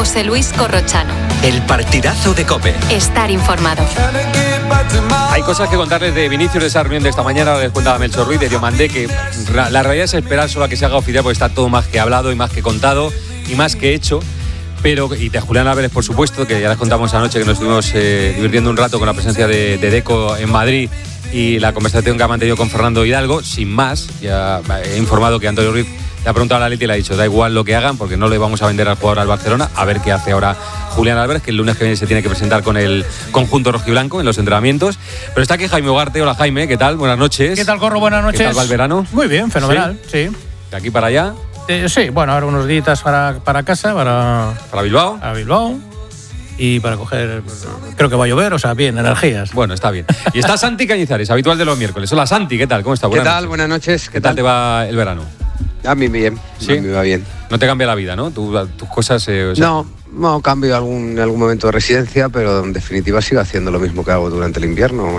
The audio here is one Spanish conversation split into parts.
José Luis Corrochano. El partidazo de COPE. Estar informado. Hay cosas que contarles de Vinicius, de esa reunión de esta mañana. Les cuenta Melchor Ruiz de Diomandé que la realidad es esperar solo a que se haga oficial, porque está todo más que hablado y más que contado y más que hecho. Pero, y de Julián Álvarez, por supuesto, que ya les contamos anoche que nos estuvimos divirtiendo un rato con la presencia de Deco en Madrid y la conversación que ha mantenido con Fernando Hidalgo. Sin más, ya he informado que Antonio Ruiz le ha preguntado a la Leti y le ha dicho: da igual lo que hagan, porque no le vamos a vender al jugador al Barcelona. A ver qué hace ahora Julián Álvarez, que el lunes que viene se tiene que presentar con el conjunto rojiblanco en los entrenamientos. Pero está aquí Jaime Ugarte. Hola, Jaime, ¿qué tal? Buenas noches. ¿Qué tal, Corro? Buenas noches. ¿Qué tal va el verano? Muy bien, fenomenal, sí. ¿De aquí para allá? Sí, bueno, ahora unos días para casa, ¿Para Bilbao? A Bilbao. Y para coger, creo que va a llover, o sea, bien, energías. Bueno, está bien. Y está Santi Cañizares, habitual de los miércoles. Hola, Santi, ¿qué tal? ¿Cómo está? ¿Qué tal? Buenas noches. ¿Qué tal te va el verano? A mí bien, ¿Sí? A mí me va bien. No te cambia la vida, ¿no? Tus cosas... No, cambio en algún momento de residencia, pero en definitiva sigo haciendo lo mismo que hago durante el invierno.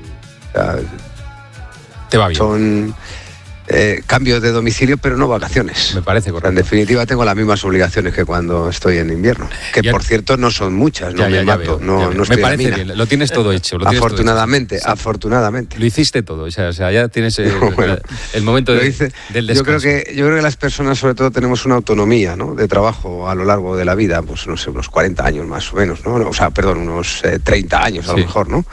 Te va bien. Son cambios de domicilio, pero no vacaciones. Me parece correcto. En definitiva tengo las mismas obligaciones que cuando estoy en invierno, que por cierto no son muchas, no me mato, no estoy me parece bien, lo tienes todo hecho. Afortunadamente. Lo hiciste todo, o sea ya tienes el momento del descanso. Yo creo que las personas sobre todo tenemos una autonomía, ¿no?, de trabajo a lo largo de la vida, pues no sé, unos 40 años más o menos, ¿no? O sea, perdón, unos 30 años a lo mejor, ¿no?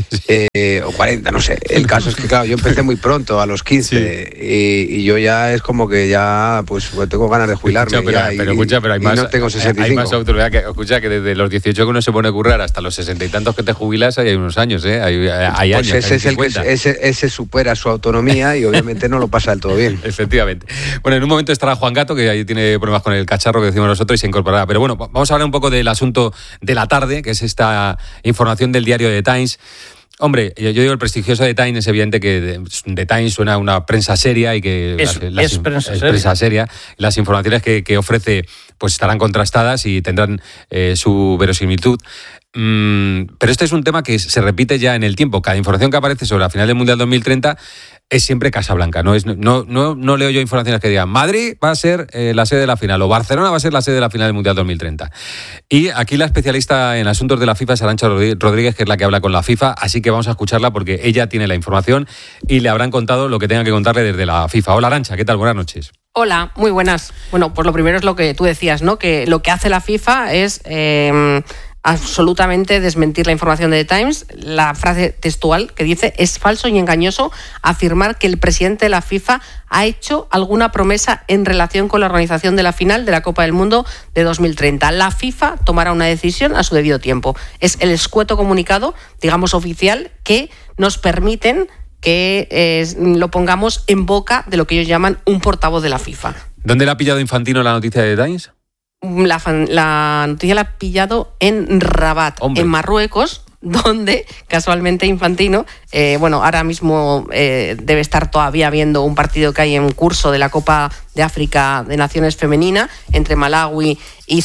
O 40, no sé. El caso es que, claro, yo empecé muy pronto, a los 15, y yo ya es como que ya, pues tengo ganas de jubilarme. Pero hay más, no tengo 65. Hay más autoridad que desde los 18 que uno se pone a currar hasta los 60 y tantos que te jubilas, hay unos años, ¿eh? Hay pues años. Ese supera su autonomía y obviamente no lo pasa del todo bien. Efectivamente. Bueno, en un momento estará Juan Gato, que ahí tiene problemas con el cacharro que decimos nosotros, y se incorporará. Pero bueno, vamos a hablar un poco del asunto de la tarde, que es esta información del diario The Times. Hombre, yo digo el prestigioso The Times, es evidente que The Times suena a una prensa seria y que es prensa seria. Las informaciones que ofrece pues estarán contrastadas y tendrán su verosimilitud. Pero este es un tema que se repite ya en el tiempo. Cada información que aparece sobre la final del Mundial 2030 es siempre Casablanca. No leo yo informaciones que digan Madrid va a ser la sede de la final o Barcelona va a ser la sede de la final del Mundial 2030. Y aquí la especialista en asuntos de la FIFA es Arantxa Rodríguez, que es la que habla con la FIFA, así que vamos a escucharla porque ella tiene la información y le habrán contado lo que tengan que contarle desde la FIFA. Hola, Arantxa, ¿qué tal? Buenas noches. Hola, muy buenas. Bueno, pues lo primero es lo que tú decías, ¿no? Que lo que hace la FIFA es absolutamente desmentir la información de The Times. La frase textual que dice: es falso y engañoso afirmar que el presidente de la FIFA ha hecho alguna promesa en relación con la organización de la final de la Copa del Mundo de 2030. La FIFA tomará una decisión a su debido tiempo. Es el escueto comunicado, digamos oficial, que nos permiten que lo pongamos en boca de lo que ellos llaman un portavoz de la FIFA. ¿Dónde le ha pillado Infantino la noticia de The Times? La noticia la ha pillado en Rabat, en Marruecos, donde casualmente Infantino, ahora mismo debe estar todavía viendo un partido que hay en curso de la Copa de África de Naciones Femenina entre Malawi y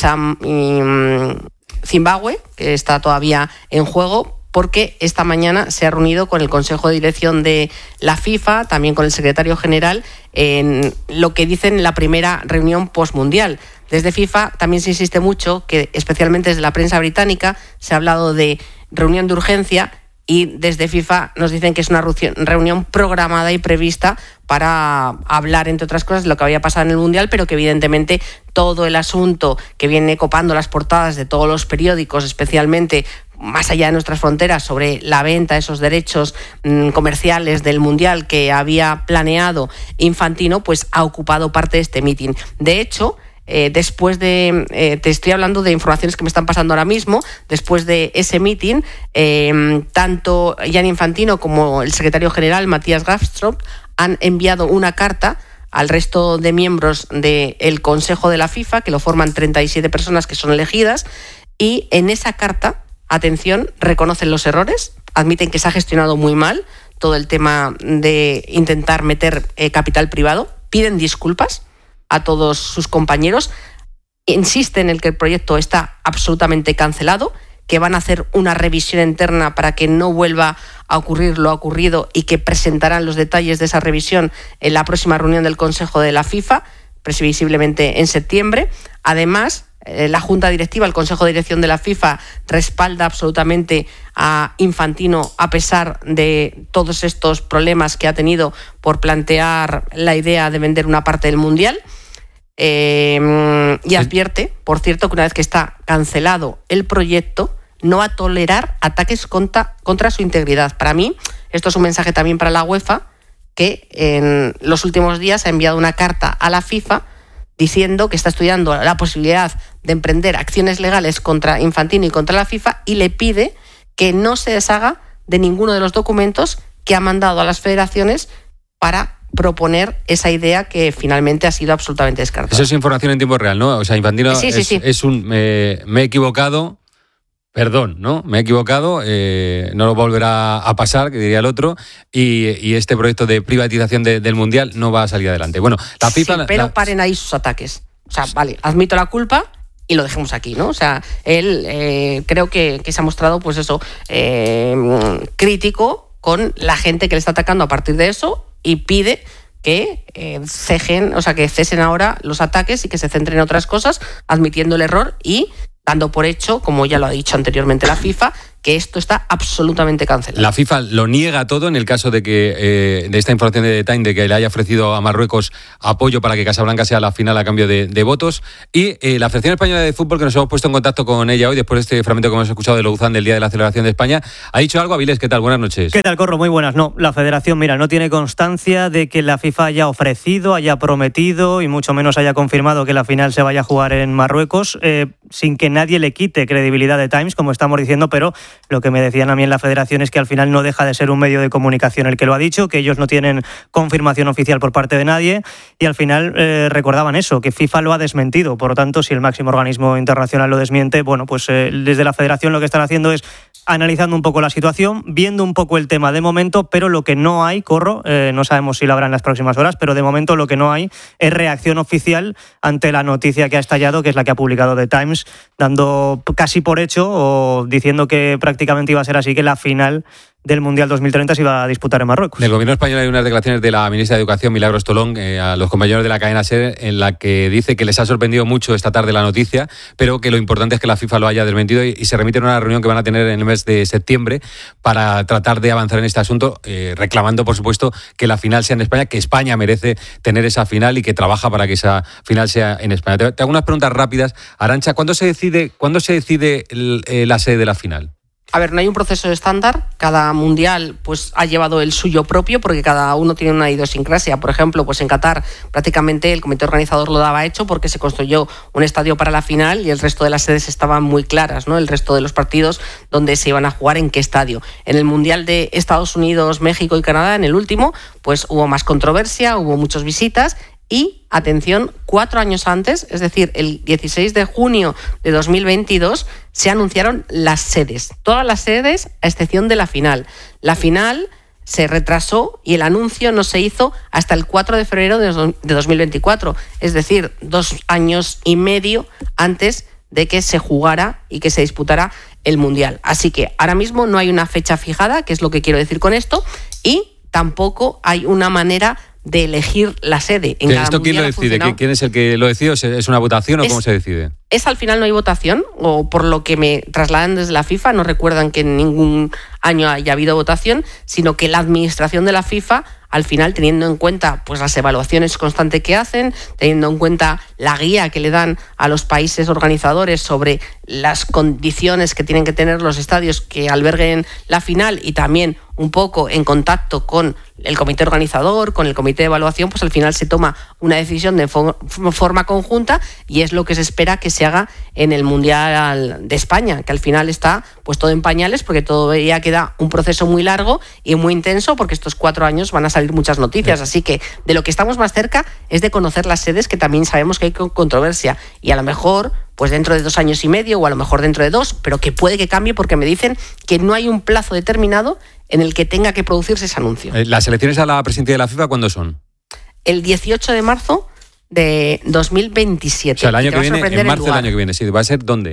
Zimbabue, que está todavía en juego, porque esta mañana se ha reunido con el Consejo de Dirección de la FIFA, también con el secretario general, en lo que dicen la primera reunión postmundial. Desde FIFA también se insiste mucho que, especialmente desde la prensa británica, se ha hablado de reunión de urgencia, y desde FIFA nos dicen que es una reunión programada y prevista para hablar, entre otras cosas, de lo que había pasado en el Mundial, pero que evidentemente todo el asunto que viene copando las portadas de todos los periódicos, especialmente más allá de nuestras fronteras, sobre la venta de esos derechos comerciales del Mundial que había planeado Infantino, pues ha ocupado parte de este mitin. De hecho, después de te estoy hablando de informaciones que me están pasando ahora mismo. Después de ese meeting, tanto Gianni Infantino como el secretario general Matías Gastrop han enviado una carta al resto de miembros del Consejo de la FIFA, que lo forman 37 personas que son elegidas, y en esa carta, atención, reconocen los errores, admiten que se ha gestionado muy mal todo el tema de intentar meter capital privado, piden disculpas a todos sus compañeros, insisten en que el proyecto está absolutamente cancelado, que van a hacer una revisión interna para que no vuelva a ocurrir lo ocurrido y que presentarán los detalles de esa revisión en la próxima reunión del Consejo de la FIFA, previsiblemente en septiembre. Además, la Junta Directiva, el Consejo de Dirección de la FIFA, respalda absolutamente a Infantino a pesar de todos estos problemas que ha tenido por plantear la idea de vender una parte del Mundial. Y advierte, por cierto, que una vez que está cancelado el proyecto, no va a tolerar ataques contra su integridad. Para mí, esto es un mensaje también para la UEFA, que en los últimos días ha enviado una carta a la FIFA diciendo que está estudiando la posibilidad de emprender acciones legales contra Infantino y contra la FIFA, y le pide que no se deshaga de ninguno de los documentos que ha mandado a las federaciones para proponer esa idea que finalmente ha sido absolutamente descartada. Eso es información en tiempo real, ¿no? O sea, Infantino sí. es un me he equivocado, perdón, ¿no? Me he equivocado, no lo volverá a pasar, que diría el otro, y este proyecto de privatización del Mundial no va a salir adelante. Bueno, la FIFA... Sí, pero paren ahí sus ataques. O sea, vale, admito la culpa y lo dejemos aquí, ¿no? O sea, él creo que se ha mostrado, pues eso, crítico con la gente que le está atacando a partir de eso, y pide que cesen ahora los ataques y que se centren en otras cosas, admitiendo el error y dando por hecho, como ya lo ha dicho anteriormente la FIFA, que esto está absolutamente cancelado. La FIFA lo niega todo en el caso de que de esta información de The Time, de que le haya ofrecido a Marruecos apoyo para que Casablanca sea la final a cambio de votos. Y la Federación Española de Fútbol, que nos hemos puesto en contacto con ella hoy, después de este fragmento que hemos escuchado de Louzán del Día de la Celebración de España, ha dicho algo. Avilés, ¿qué tal? Buenas noches. ¿Qué tal, Corro? Muy buenas. No, la Federación, mira, no tiene constancia de que la FIFA haya ofrecido, haya prometido y mucho menos haya confirmado que la final se vaya a jugar en Marruecos, sin que nadie le quite credibilidad de Times, como estamos diciendo, pero lo que me decían a mí en la Federación es que al final no deja de ser un medio de comunicación el que lo ha dicho, que ellos no tienen confirmación oficial por parte de nadie, y al final recordaban eso, que FIFA lo ha desmentido. Por lo tanto, si el máximo organismo internacional lo desmiente, bueno, pues desde la Federación lo que están haciendo es analizando un poco la situación, viendo un poco el tema de momento, pero lo que no hay, Corro, no sabemos si lo habrá en las próximas horas, pero de momento lo que no hay es reacción oficial ante la noticia que ha estallado, que es la que ha publicado The Times, dando casi por hecho o diciendo que prácticamente iba a ser así, que la final del Mundial 2030 se iba a disputar en Marruecos. Del gobierno español hay unas declaraciones de la ministra de Educación, Milagros Tolón, a los compañeros de la cadena SER, en la que dice que les ha sorprendido mucho esta tarde la noticia, pero que lo importante es que la FIFA lo haya desmentido, y se remiten a una reunión que van a tener en el mes de septiembre para tratar de avanzar en este asunto, reclamando, por supuesto, que la final sea en España, que España merece tener esa final y que trabaja para que esa final sea en España. Te hago unas preguntas rápidas. Arantxa, ¿cuándo se decide la sede de la final? A ver, no hay un proceso estándar. Cada mundial pues ha llevado el suyo propio, porque cada uno tiene una idiosincrasia. Por ejemplo, pues en Qatar prácticamente el comité organizador lo daba hecho porque se construyó un estadio para la final y el resto de las sedes estaban muy claras, ¿no? El resto de los partidos donde se iban a jugar, en qué estadio. En el mundial de Estados Unidos, México y Canadá, en el último, pues hubo más controversia, hubo muchas visitas. Y, atención, 4 años antes, es decir, el 16 de junio de 2022, se anunciaron las sedes. Todas las sedes, a excepción de la final. La final se retrasó y el anuncio no se hizo hasta el 4 de febrero de 2024. Es decir, 2 años y medio antes de que se jugara y que se disputara el Mundial. Así que ahora mismo no hay una fecha fijada, que es lo que quiero decir con esto, y tampoco hay una manera de elegir la sede. En cada ¿Esto quién lo decide? ¿Quién es el que lo decide? ¿Es una votación o cómo se decide? Al final no hay votación, o por lo que me trasladan desde la FIFA, no recuerdan que en ningún año haya habido votación, sino que la administración de la FIFA, al final, teniendo en cuenta pues las evaluaciones constantes que hacen, teniendo en cuenta la guía que le dan a los países organizadores sobre las condiciones que tienen que tener los estadios que alberguen la final, y también un poco en contacto con el comité organizador, con el comité de evaluación, pues al final se toma una decisión de forma conjunta, y es lo que se espera que se haga en el Mundial de España, que al final está pues todo en pañales, porque todavía queda un proceso muy largo y muy intenso, porque estos 4 años van a salir muchas noticias. Así que de lo que estamos más cerca es de conocer las sedes, que también sabemos que hay controversia, y a lo mejor pues dentro de 2 años y medio, o a lo mejor dentro de 2, pero que puede que cambie, porque me dicen que no hay un plazo determinado en el que tenga que producirse ese anuncio. ¿Las elecciones a la presidencia de la FIFA cuándo son? El 18 de marzo de 2027. O sea, el año que viene, en marzo del año que viene, sí. ¿Va a ser dónde?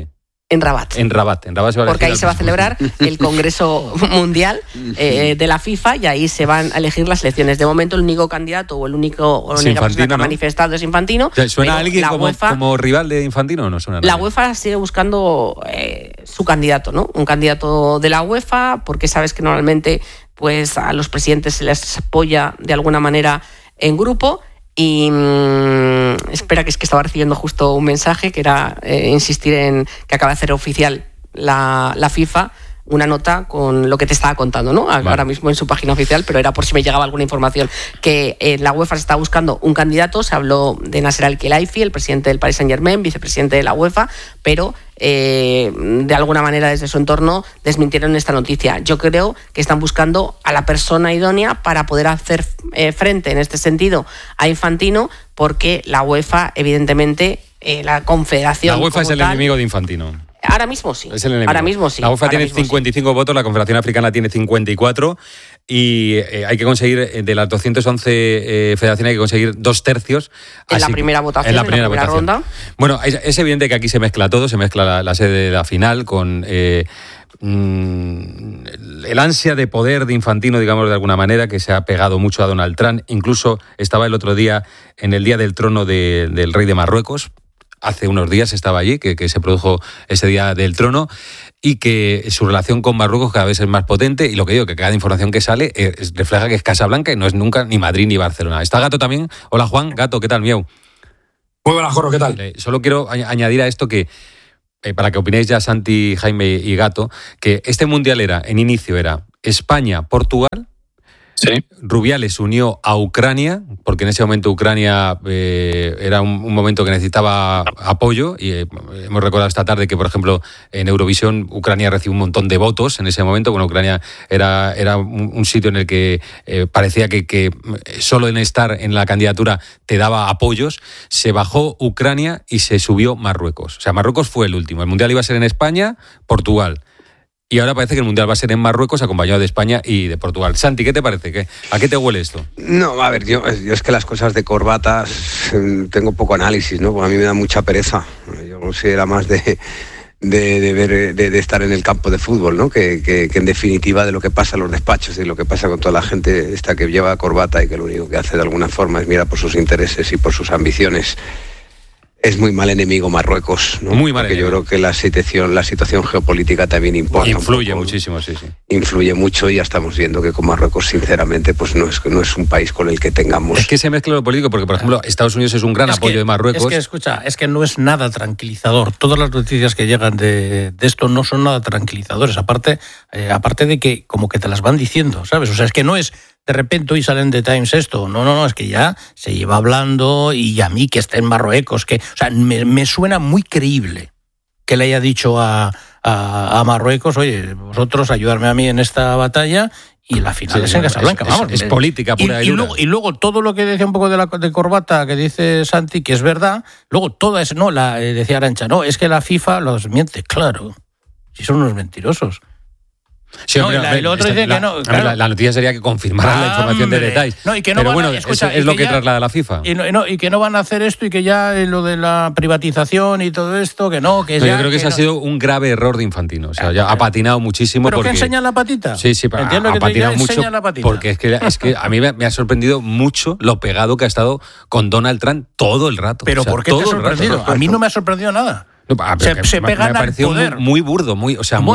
En Rabat. En Rabat se va a porque ahí se va a celebrar el Congreso Mundial de la FIFA y ahí se van a elegir las elecciones. De momento el único candidato o la única persona que ha manifestado es Infantino. ¿Suena a alguien como rival de Infantino o no suena a nadie? La UEFA sigue buscando su candidato, ¿no? Un candidato de la UEFA, porque sabes que normalmente pues a los presidentes se les apoya de alguna manera en grupo. Y espera, que es que estaba recibiendo justo un mensaje que era insistir en que acaba de hacer oficial la FIFA una nota con lo que te estaba contando, ¿no? Vale. Ahora mismo en su página oficial, pero era por si me llegaba alguna información. Que la UEFA se está buscando un candidato. Se habló de Nasser Al-Khelaifi, el presidente del Paris Saint-Germain, vicepresidente de la UEFA, pero de alguna manera desde su entorno desmintieron esta noticia. Yo creo que están buscando a la persona idónea para poder hacer frente en este sentido a Infantino, porque la UEFA, evidentemente, la confederación... La UEFA es el enemigo de Infantino. Ahora mismo sí. Es el enemigo. Ahora mismo sí. La UEFA tiene 55 votos, la Confederación Africana tiene 54 y hay que conseguir, de las 211 federaciones, hay que conseguir 2/3. En la primera votación, en la primera ronda. Bueno, es evidente que aquí se mezcla todo, se mezcla la sede de la final con... el ansia de poder de Infantino, digamos de alguna manera, que se ha pegado mucho a Donald Trump. Incluso estaba el otro día en el Día del Trono del rey de Marruecos. Hace unos días estaba allí, que se produjo ese Día del Trono, y que su relación con Marruecos cada vez es más potente, y lo que digo, que cada información que sale refleja que es Casablanca y no es nunca ni Madrid ni Barcelona. ¿Está Gato también? Hola Juan, Gato, ¿qué tal, miau? Muy buenas, Jorge, ¿qué tal? Solo quiero añadir a esto que, para que opinéis ya Santi, Jaime y Gato, que este Mundial en inicio era España-Portugal. Sí. Rubiales unió a Ucrania, porque en ese momento Ucrania era un momento que necesitaba apoyo, y hemos recordado esta tarde que, por ejemplo, en Eurovisión Ucrania recibió un montón de votos en ese momento. Bueno, Ucrania era un sitio en el que parecía que solo en estar en la candidatura te daba apoyos. Se bajó Ucrania y se subió Marruecos. O sea, Marruecos fue el último. El Mundial iba a ser en España, Portugal. Y ahora parece que el Mundial va a ser en Marruecos, acompañado de España y de Portugal. Santi, ¿qué te parece? ¿A qué te huele esto? No, a ver, yo es que las cosas de corbatas tengo poco análisis, ¿no? Porque a mí me da mucha pereza. Yo soy era más de estar en el campo de fútbol, ¿no? Que en definitiva de lo que pasa en los despachos y lo que pasa con toda la gente esta que lleva corbata y que lo único que hace de alguna forma es mirar por sus intereses y por sus ambiciones. Es muy mal enemigo Marruecos, ¿no? Muy mal Porque enemigo. Yo creo que la situación geopolítica también importa. Influye muchísimo, sí. Influye mucho, y ya estamos viendo que con Marruecos, sinceramente, pues no es un país con el que tengamos... Es que se mezcla lo político, porque, por ejemplo, Estados Unidos es un gran apoyo de Marruecos. Es que no es nada tranquilizador. Todas las noticias que llegan de esto no son nada tranquilizadores. Aparte de que como que te las van diciendo, ¿sabes? O sea, es que no es... De repente hoy salen de Times esto. No, es que ya se lleva hablando, y a mí que esté en Marruecos, o sea, me suena muy creíble que le haya dicho a Marruecos, oye, vosotros ayudarme a mí en esta batalla, y la final es en Casablanca, vamos. Es política pura y dura. Y luego todo lo que decía un poco de corbata, que dice Santi, que es verdad, luego toda es, decía Arantxa, es que la FIFA los miente, claro, si son unos mentirosos. Sí, hombre, el otro dice que no. Claro. La noticia sería que confirmaran la información de detalles. Pero bueno, es lo que traslada la FIFA. Y que no van a hacer esto, y que ya lo de la privatización y todo esto, que no, que yo creo que ese ha sido un grave error de Infantino. O sea, ya ha patinado muchísimo. ¿Pero que enseña la patita? Sí, pero ha patinado mucho. Porque es que a mí me ha sorprendido mucho lo pegado que ha estado con Donald Trump todo el rato. ¿Pero por qué te ha sorprendido? A mí no me ha sorprendido nada. Se pegan al poder. Muy burdo, muy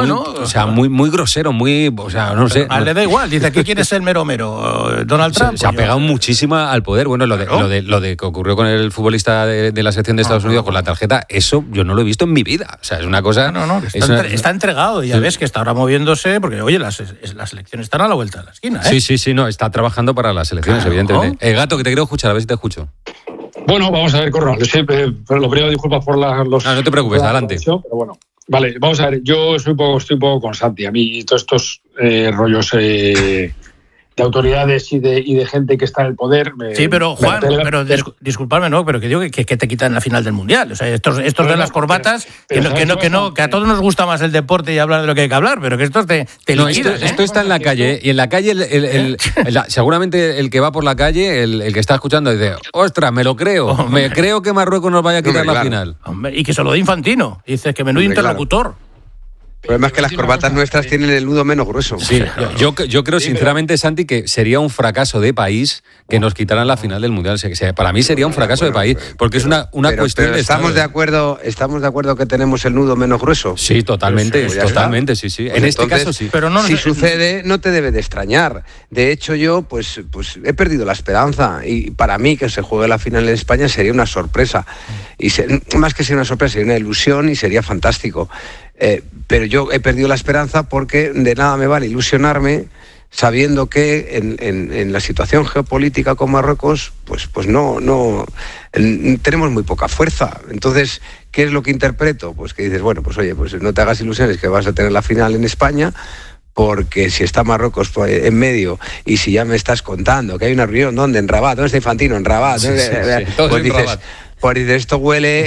grosero, no sé. Le da igual, dice que quiere ser mero. Donald Trump. Se ha pegado muchísimo al poder. Bueno, lo de que ocurrió con el futbolista de la selección de Estados Unidos con la tarjeta, eso yo no lo he visto en mi vida. O sea, es una cosa... Está entregado, y ya ves que está ahora moviéndose, porque oye, las elecciones están a la vuelta de la esquina. Sí, está trabajando para las elecciones, evidentemente. Gato, que te quiero escuchar, a ver si te escucho. Bueno, vamos a ver, Corral. Pero lo primero, disculpas por los... No te preocupes, adelante. Pero bueno, vale, vamos a ver. Yo estoy un poco con Santi. A mí todos estos rollos autoridades y de gente que está en el poder. Sí, pero Juan, disculpadme, ¿no? Pero que digo que te quitan la final del Mundial. O sea, estos de las corbatas, que a todos nos gusta más el deporte y hablar de lo que hay que hablar, pero que estos te liquidan. Esto está en la calle, y en la calle seguramente el que va por la calle, el que está escuchando dice, ostras, me lo creo, me creo que Marruecos nos vaya a quitar la final. Hombre, y que se lo dé Infantino. Dices que menudo interlocutor. Claro. El problema es que las corbatas nuestras tienen el nudo menos grueso. Sí, yo creo sinceramente, Santi, que sería un fracaso de país que nos quitaran la final del Mundial. Para mí sería un fracaso de país, porque es una cuestión de estamos de acuerdo que tenemos el nudo menos grueso. Sí, totalmente, sí. Pues en este caso sí. Pero si sucede, no te debe de extrañar. De hecho, yo pues he perdido la esperanza, y para mí que se juegue la final en España sería una sorpresa. Y más que ser una sorpresa, sería una ilusión y sería fantástico. Pero yo he perdido la esperanza porque de nada me vale ilusionarme sabiendo que en la situación geopolítica con Marruecos pues no tenemos muy poca fuerza. Entonces, ¿qué es lo que interpreto? Pues que dices, bueno, pues oye, pues no te hagas ilusiones que vas a tener la final en España, porque si está Marruecos en medio y si ya me estás contando que hay una reunión, ¿dónde? En Rabat. ¿Dónde está Infantino? En Rabat. Sí, pues dices, Rabat. Pues dice, esto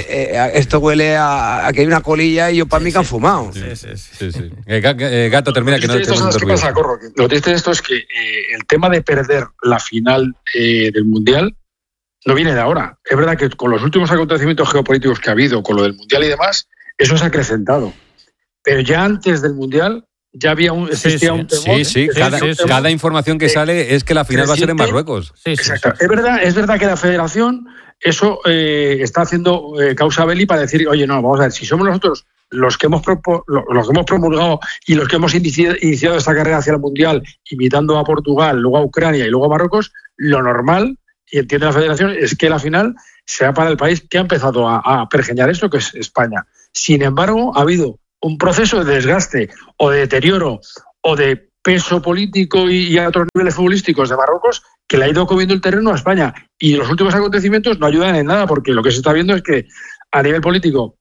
huele a que hay una colilla y yo para mí que han fumado. Sí. Gato, termina que no te ¿Sabes qué pasa, Corro? Lo triste de esto es que el tema de perder la final del Mundial no viene de ahora. Es verdad que con los últimos acontecimientos geopolíticos que ha habido, con lo del Mundial y demás, eso se ha acrecentado. Pero ya antes del Mundial ya existía un temor. Cada información que sale es que la final va a ser en Marruecos. Exacto. Es verdad que la Federación eso está haciendo causa belli para decir, oye, no, vamos a ver, si somos nosotros los que hemos promulgado y los que hemos iniciado esta carrera hacia el Mundial, invitando a Portugal, luego a Ucrania y luego a Marruecos, lo normal, y entiende la Federación, es que la final sea para el país que ha empezado a pergeñar esto, que es España. Sin embargo, ha habido un proceso de desgaste o de deterioro o de peso político y a otros niveles futbolísticos de Marruecos que le ha ido comiendo el terreno a España. Y los últimos acontecimientos no ayudan en nada, porque lo que se está viendo es que a nivel político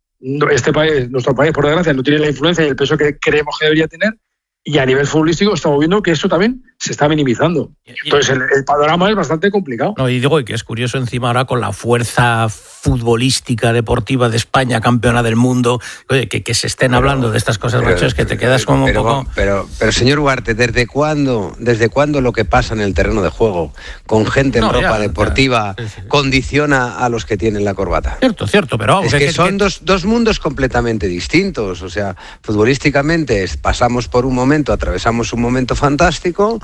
nuestro país, por desgracia, no tiene la influencia y el peso que creemos que debería tener, y a nivel futbolístico estamos viendo que esto también se está minimizando. Entonces el panorama es bastante complicado. No, y digo que es curioso encima ahora con la fuerza futbolística deportiva de España, campeona del mundo, que se estén hablando de estas cosas, macho, es que te quedas como un poco... Pero señor Ugarte, ¿desde cuándo lo que pasa en el terreno de juego con gente en ropa deportiva condiciona a los que tienen la corbata? Cierto, pero vamos... Es que son dos mundos completamente distintos. O sea, futbolísticamente pasamos por un momento, atravesamos un momento fantástico,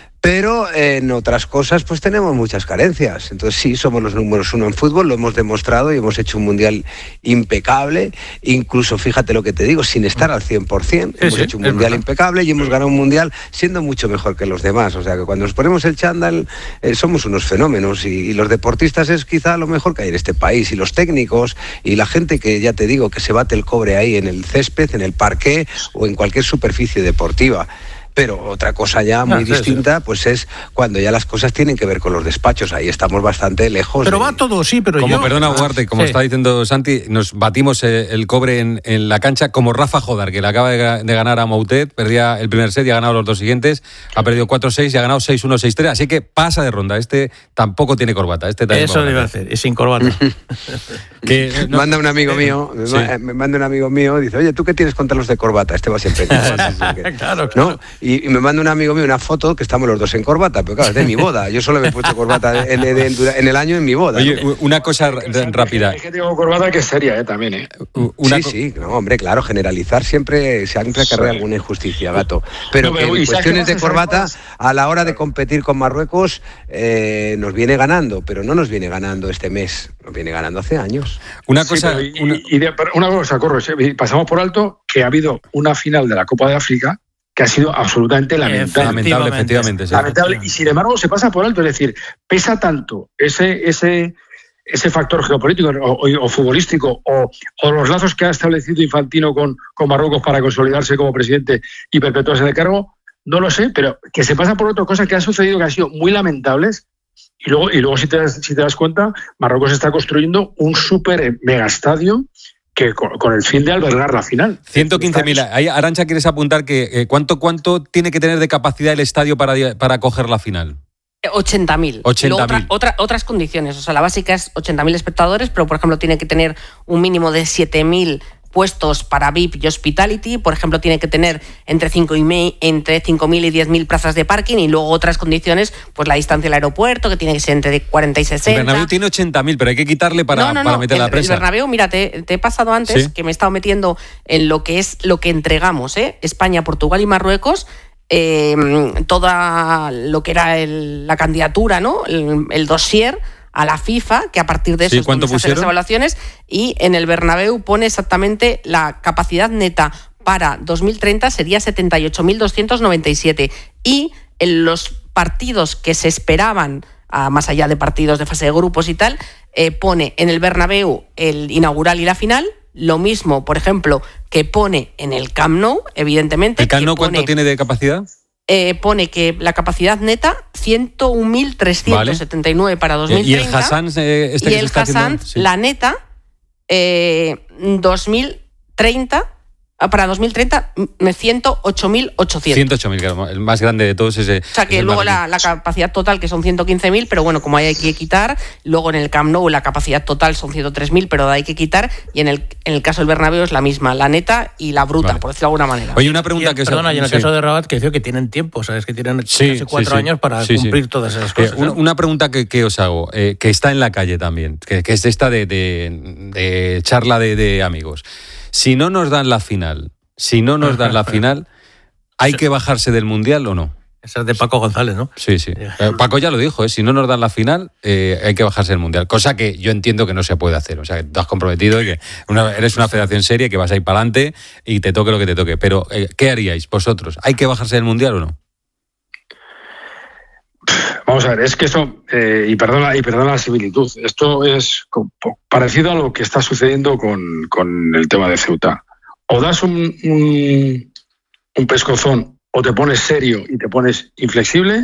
pero en otras cosas pues tenemos muchas carencias. Entonces sí, somos los números uno en fútbol, lo hemos demostrado y hemos hecho un mundial impecable, incluso fíjate lo que te digo, sin estar al 100%, hemos hecho un mundial impecable y hemos ganado un mundial siendo mucho mejor que los demás. O sea que cuando nos ponemos el chándal somos unos fenómenos, y los deportistas es quizá lo mejor que hay en este país, y los técnicos y la gente que ya te digo que se bate el cobre ahí en el césped, en el parqué o en cualquier superficie deportiva. Pero otra cosa ya muy distinta, pues es cuando ya las cosas tienen que ver con los despachos. Ahí estamos bastante lejos. Pero va todo, sí, pero Perdona, Ugarte, como está diciendo Santi, nos batimos el cobre en la cancha como Rafa Jodar, que le acaba de ganar a Moutet, perdía el primer set y ha ganado los dos siguientes, ha perdido 4-6 y ha ganado 6-1, 6-3, así que pasa de ronda. Este tampoco tiene corbata. Eso le iba a hacer, es sin corbata. Manda un amigo mío, me manda un amigo mío, dice, oye, ¿tú qué tienes contra los de corbata? Este va siempre. Claro. ¿No? Y me manda un amigo mío una foto que estamos los dos en corbata, pero claro, es de mi boda. Yo solo me he pueto corbata en el año en mi boda. Oye, ¿no? Una cosa rápida. Hay gente con corbata que es seria, también, Sí, no, hombre, claro, generalizar siempre acarrea alguna injusticia, Gato. Pero que en cuestiones de corbata, a la hora de competir con Marruecos, nos viene ganando, pero no nos viene ganando este mes, nos viene ganando hace años. Una cosa, Corro, pasamos por alto que ha habido una final de la Copa de África que ha sido absolutamente lamentable, efectivamente. Sí. Lamentable, y sin embargo se pasa por alto, es decir, pesa tanto ese factor geopolítico o futbolístico o los lazos que ha establecido Infantino con Marruecos para consolidarse como presidente y perpetuarse en el cargo, no lo sé, pero que se pasa por otra cosa que ha sucedido que han sido muy lamentables. Y luego si te das cuenta, Marruecos está construyendo un súper megaestadio que con el fin de albergar la final. 115.000. Ahí, Arantxa, ¿quieres apuntar que cuánto tiene que tener de capacidad el estadio para acoger la final? 80.000. 80.000. Otras condiciones. O sea, la básica es 80.000 espectadores, pero por ejemplo tiene que tener un mínimo de 7.000 puestos para VIP y Hospitality. Por ejemplo, tiene que tener entre 5.000 y 10.000 plazas de parking, y luego otras condiciones, pues la distancia al aeropuerto, que tiene que ser entre 40 y 60. El Bernabéu tiene 80.000, pero hay que quitarle para meter la presa. El Bernabéu, mira, te he pasado antes, ¿sí?, que me he estado metiendo en lo que es lo que entregamos, España, Portugal y Marruecos. Toda lo que era la candidatura, ¿no? El dossier a la FIFA, que a partir de eso sí, ¿cuánto pusieron? Las evaluaciones, y en el Bernabéu pone exactamente la capacidad neta para 2030 sería 78.297, y en los partidos que se esperaban, más allá de partidos de fase de grupos y tal, pone en el Bernabéu el inaugural y la final. Lo mismo, por ejemplo, que pone en el Camp Nou, evidentemente. ¿El Camp Nou cuánto tiene de capacidad? Pone que la capacidad neta 101.379 vale. Para 2030. ¿Y el Hassan y el Hassan, sí, la neta 2030 para 2030 108.800. 108.000, el más grande de todos ese. O sea que luego la capacidad total, que son 115.000, pero bueno, como hay que quitar. Luego en el Camp Nou la capacidad total son 103.000, pero hay que quitar. Y en el caso del Bernabéu es la misma, la neta y la bruta, vale, por decirlo de alguna manera. Oye, una pregunta que perdona, y en el caso de Rabat, que dice que tienen tiempo, ¿sabes? Que tienen casi 4 años para cumplir todas esas cosas. Una pregunta que os hago, que está en la calle también, que es esta de charla de amigos. Si no nos dan la final, ¿hay que bajarse del Mundial o no? Esa es de Paco González, ¿no? Sí. Paco ya lo dijo, si no nos dan la final, hay que bajarse del Mundial. Cosa que yo entiendo que no se puede hacer. O sea, que tú has comprometido y que eres una federación seria, que vas a ir para adelante y te toque lo que te toque. Pero, ¿qué haríais vosotros? ¿Hay que bajarse del Mundial o no? Vamos a ver, es que esto, y perdona la similitud, esto es parecido a lo que está sucediendo con el tema de Ceuta. O das un pescozón, o te pones serio y te pones inflexible,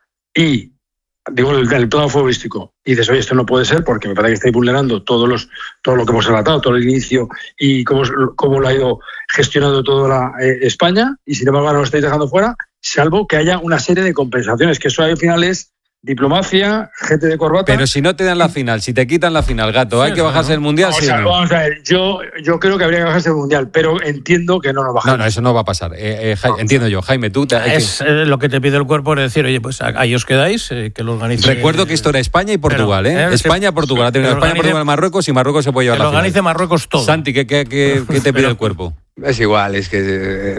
y digo el plano futbolístico, y dices, oye, esto no puede ser porque me parece que estáis vulnerando todo lo que hemos relatado, todo el inicio y cómo lo ha ido gestionando toda España, y sin embargo ahora lo estáis dejando fuera, salvo que haya una serie de compensaciones, que eso al final es diplomacia, gente de corbata. Pero si no te dan la final, si te quitan la final, Gato, ¿hay que bajarse del Mundial? Vamos a ver, yo creo que habría que bajarse del Mundial, pero entiendo que no nos bajamos. No, eso no va a pasar. Entiendo yo. Jaime, tú... lo que te pide el cuerpo es decir, oye, pues ahí os quedáis, que lo organice... Recuerdo que esto era España y Portugal, España, Portugal. Ha tenido España, Portugal, Marruecos, y Marruecos se puede llevar la final. Que lo organice Marruecos todo. Santi, ¿qué te pide el cuerpo? Es igual, es que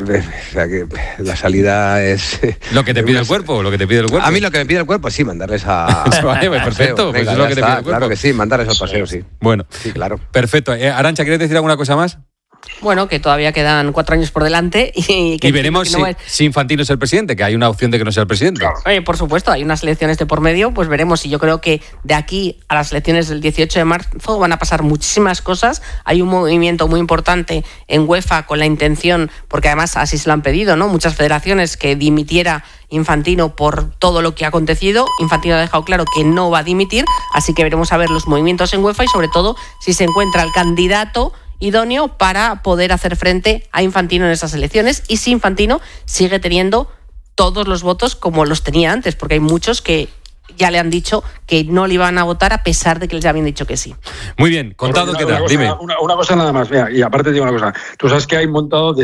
la salida es... ¿Lo que te pide el cuerpo? A mí lo que me pide el cuerpo, sí, mandarles a... Vale, perfecto, pues es lo que te pide el cuerpo. Claro que sí, mandarles al paseo, sí. Bueno, sí, claro. Perfecto. Arantxa, ¿quieres decir alguna cosa más? Bueno, que todavía quedan 4 años por delante y veremos si Infantino es el presidente, que hay una opción de que no sea el presidente. Claro. Por supuesto, hay unas elecciones de por medio, pues veremos. Y yo creo que de aquí a las elecciones del 18 de marzo van a pasar muchísimas cosas. Hay un movimiento muy importante en UEFA con la intención, porque además así se lo han pedido, ¿no? Muchas federaciones, que dimitiera Infantino por todo lo que ha acontecido. Infantino ha dejado claro que no va a dimitir, así que veremos a ver los movimientos en UEFA y sobre todo si se encuentra el candidato idóneo para poder hacer frente a Infantino en esas elecciones, y si Infantino sigue teniendo todos los votos como los tenía antes, porque hay muchos que ya le han dicho que no le iban a votar a pesar de que les habían dicho que sí. Muy bien, contado, ¿qué tal? Dime. Una cosa nada más, mira, y aparte te digo una cosa, tú sabes que hay montado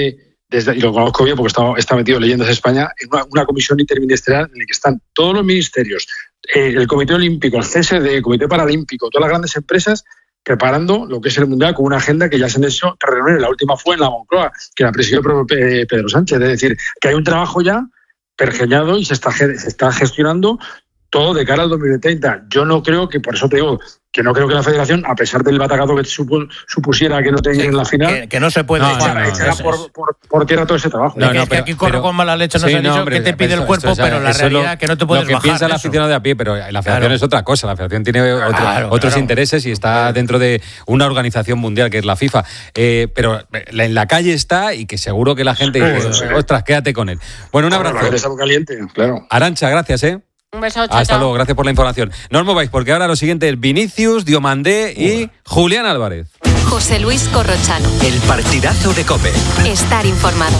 y lo conozco bien porque está metido en Leyendas de España, en una comisión interministerial en la que están todos los ministerios, el Comité Olímpico, el CSD, el Comité Paralímpico, todas las grandes empresas, preparando lo que es el Mundial con una agenda que ya se han hecho reuniones. La última fue en la Moncloa, que la presidió Pedro Sánchez. Es decir, que hay un trabajo ya pergeñado y se está gestionando todo de cara al 2030. Yo no creo que, por eso te digo, que no creo que la Federación, a pesar del batacazo que supusiera que no tenía en la final, que no se puede echar por tierra todo ese trabajo. Que aquí corro con mala leche, nos han dicho que te pide el cuerpo, pero la realidad que no te puedes bajar. Lo que piensa el aficionado de a pie, pero la Federación es otra cosa. La Federación tiene otros intereses y está dentro de una organización mundial que es la FIFA. Pero en la calle está, y que seguro que la gente dice, ostras, quédate con él. Bueno, un abrazo. Está muy caliente, claro. Arantxa, gracias, Un beso, chao. Hasta luego, gracias por la información. No os mováis, porque ahora lo siguiente es Vinicius, Diomandé y Julián Álvarez. José Luis Corrochano. El partidazo de COPE. Estar informado.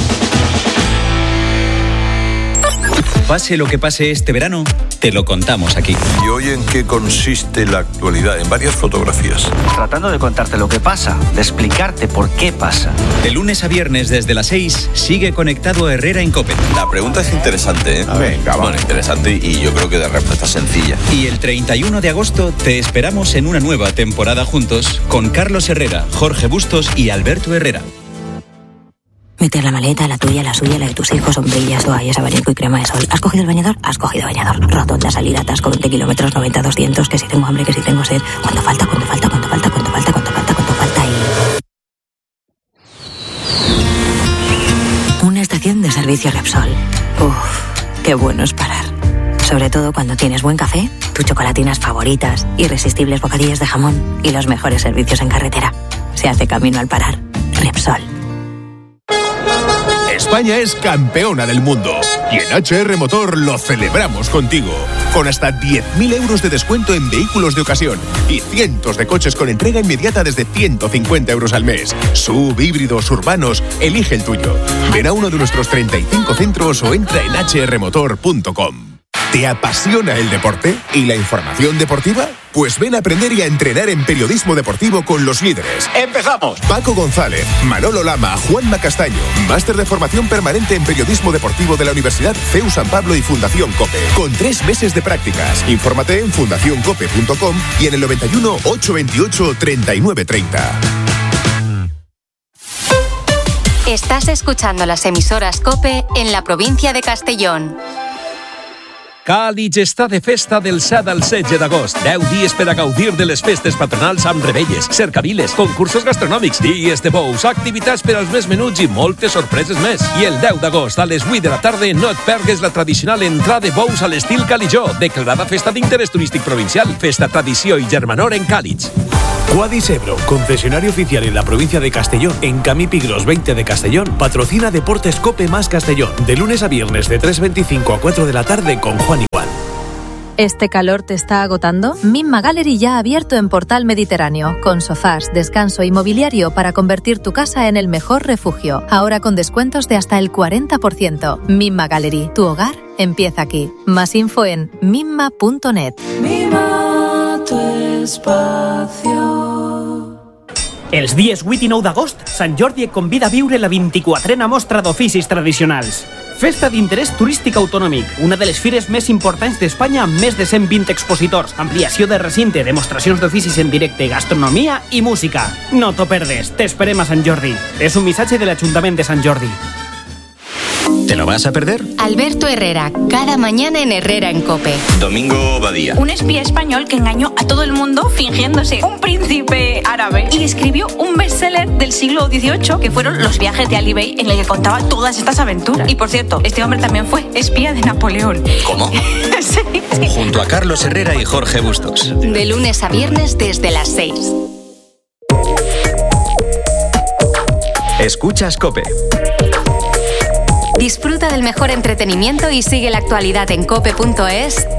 Pase lo que pase este verano, te lo contamos aquí. ¿Y hoy en qué consiste la actualidad? En varias fotografías. Tratando de contarte lo que pasa, de explicarte por qué pasa. De lunes a viernes desde las 6, sigue conectado Herrera en COPE. La pregunta es interesante, ¿eh? Venga, bueno, interesante y yo creo que de respuesta sencilla. Y el 31 de agosto te esperamos en una nueva temporada juntos con Carlos Herrera, Jorge Bustos y Alberto Herrera. Meter la maleta, la tuya, la suya, la de tus hijos, sombrillas, toallas, abanico y crema de sol. ¿Has cogido el bañador? Has cogido bañador. Rotonda, salida, atasco, 20 kilómetros, 90, 200, que si tengo hambre, que si tengo sed. ¿Cuánto falta? ¿Cuánto falta? ¿Cuánto falta? ¿Cuánto falta? ¿Cuánto falta? ¿Cuánto falta? Y... una estación de servicio Repsol. Uf, qué bueno es parar. Sobre todo cuando tienes buen café, tus chocolatinas favoritas, irresistibles bocadillas de jamón y los mejores servicios en carretera. Se hace camino al parar. Repsol. España es campeona del mundo y en HR Motor lo celebramos contigo. Con hasta 10.000 euros de descuento en vehículos de ocasión y cientos de coches con entrega inmediata desde 150 euros al mes. SUV, híbridos, urbanos, elige el tuyo. Ven a uno de nuestros 35 centros o entra en hrmotor.com. ¿Te apasiona el deporte y la información deportiva? Pues ven a aprender y a entrenar en periodismo deportivo con los líderes. ¡Empezamos! Paco González, Manolo Lama, Juanma Castaño. Máster de formación permanente en periodismo deportivo de la Universidad CEU San Pablo y Fundación COPE. Con 3 meses de prácticas. Infórmate en fundacioncope.com y en el 91 828 3930. Estás escuchando las emisoras COPE en la provincia de Castellón. Càlig està de festa del 7 al 16 d'agost. 10 dies per a gaudir de les festes patronals amb revetlles, cercaviles, concursos gastronòmics, dies de bous, activitats per als més menuts i moltes sorpreses més. I el 10 d'agost a les 8 de la tarda no et pergues la tradicional entrada de bous a l'estil Calijó, declarada festa d'interès turístic provincial. Festa, tradició i germanor en Càlig. Quadis Ebro, concesionario oficial en la provincia de Castellón, en Camí Pigros 20 de Castellón, patrocina Deportes COPE más Castellón, de lunes a viernes de 3:25 a 4 de la tarde con Juan Igual. ¿Este calor te está agotando? Mimma Gallery ya ha abierto en Portal Mediterráneo, con sofás, descanso y mobiliario para convertir tu casa en el mejor refugio. Ahora con descuentos de hasta el 40%. Mimma Gallery, tu hogar empieza aquí. Más info en mimma.net. Mima tu espacio. Els dies 8 i 9 d'agost, Sant Jordi et convida a viure la 24a mostra d'oficis tradicionals. Festa d'interès turístic autonòmic, una de les fires més importants d'Espanya amb més de 120 expositors, ampliació de recinte, demostracions d'oficis en directe, gastronomia i música. No t'ho perdes, t'esperem a Sant Jordi. És un missatge de l'Ajuntament de Sant Jordi. ¿Te lo vas a perder? Alberto Herrera, cada mañana en Herrera en COPE. Domingo Badía. Un espía español que engañó a todo el mundo fingiéndose un príncipe árabe y escribió un bestseller del siglo XVIII que fueron Los viajes de Ali Bey, en el que contaba todas estas aventuras. Y por cierto, este hombre también fue espía de Napoleón. ¿Cómo? Sí. Junto a Carlos Herrera y Jorge Bustos. De lunes a viernes desde las 6. Escuchas COPE. Disfruta del mejor entretenimiento y sigue la actualidad en cope.es